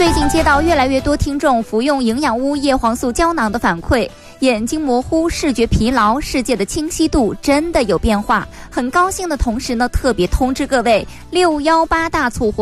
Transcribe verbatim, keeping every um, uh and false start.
最近接到越来越多听众服用营养屋叶黄素胶囊的反馈，眼睛模糊、视觉疲劳、世界的清晰度真的有变化。很高兴的同时呢，特别通知各位，六一八大促活